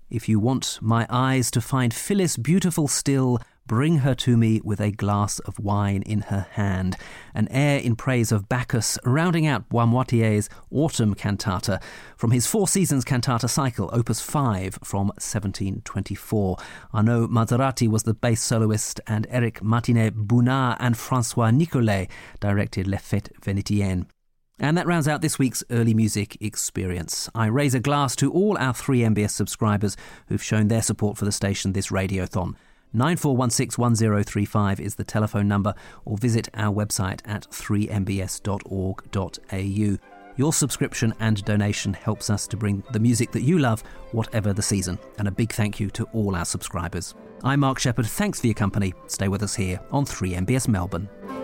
If you want my eyes to find Phyllis beautiful still, bring her to me with a glass of wine in her hand. An air in praise of Bacchus, rounding out Boismoitier's Autumn Cantata from his Four Seasons Cantata Cycle, Opus 5 from 1724. Arnaud Mazzarati was the bass soloist, and Eric Martinet-Bounat and François Nicolet directed Les Fêtes Vénitiennes. And that rounds out this week's Early Music Experience. I raise a glass to all our 3MBS subscribers who've shown their support for the station this radiothon. 94161035 is the telephone number, or visit our website at 3mbs.org.au. Your subscription and donation helps us to bring the music that you love, whatever the season. And a big thank you to all our subscribers. I'm Mark Shepherd. Thanks for your company. Stay with us here on 3MBS Melbourne.